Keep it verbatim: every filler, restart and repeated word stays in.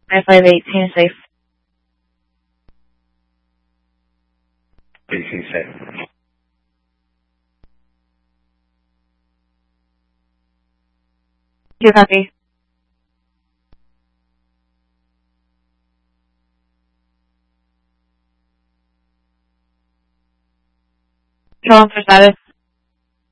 five five eighteen safe. eighteen safe. You copy. Control for status.